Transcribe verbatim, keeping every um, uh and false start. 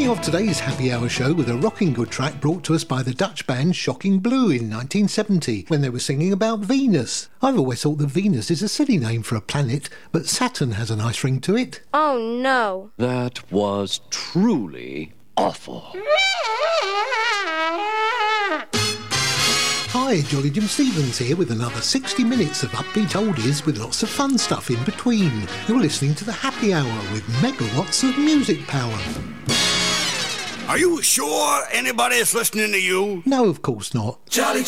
Kicking off today's Happy Hour show with a rocking good track brought to us by the Dutch band Shocking Blue in nineteen seventy when they were singing about Venus. I've always thought that Venus is a silly name for a planet, but Saturn has a nice ring to it. Oh no. That was truly awful. Hi, Jolly Jim Stevens here with another sixty minutes of upbeat oldies with lots of fun stuff in between. You're listening to the Happy Hour with megawatts of music power. Are you sure anybody is listening to you? No, of course not. Jolly